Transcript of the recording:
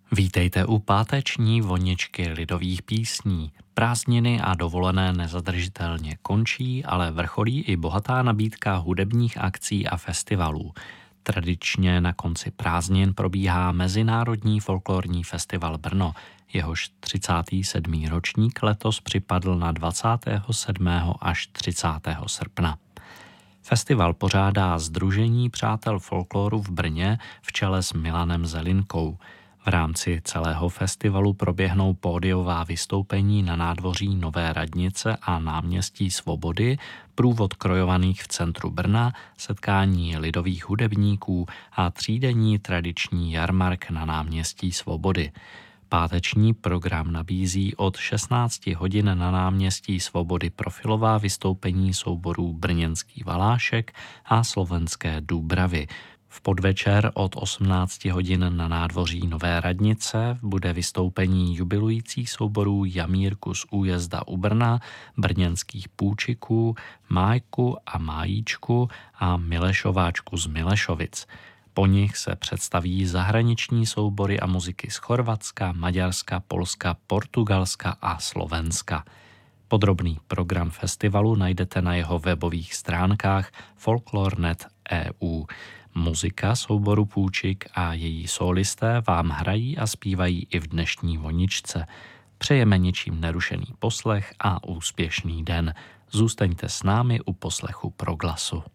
Vítejte u páteční voničky lidových písní. Prázdniny a dovolené nezadržitelně končí, ale vrcholí i bohatá nabídka hudebních akcí a festivalů. Tradičně na konci prázdnin probíhá Mezinárodní folklorní festival Brno. Jehož 37. ročník letos připadl na 27. až 30. srpna. Festival pořádá Sdružení přátel folkloru v Brně v čele s Milanem Zelinkou. V rámci celého festivalu proběhnou pódiová vystoupení na nádvoří Nové radnice a náměstí Svobody, průvod krojovaných v centru Brna, setkání lidových hudebníků a třídenní tradiční jarmark na náměstí Svobody. Páteční program nabízí od 16 hodin na náměstí Svobody profilová vystoupení souborů Brněnský Valášek a Slovenské Dúbravy. V podvečer od 18 hodin na nádvoří Nové radnice bude vystoupení jubilujících souborů Jamírku z Újezda u Brna, Brněnských Půčiků, Májku a Májíčku a Milešováčku z Milešovic. Po nich se představí zahraniční soubory a muziky z Chorvatska, Maďarska, Polska, Portugalska a Slovenska. Podrobný program festivalu najdete na jeho webových stránkách folklore.net.eu. Muzika souboru Půčik a její solisté vám hrají a zpívají i v dnešní voničce. Přejeme ničím nerušený poslech a úspěšný den. Zůstaňte s námi u poslechu Proglasu.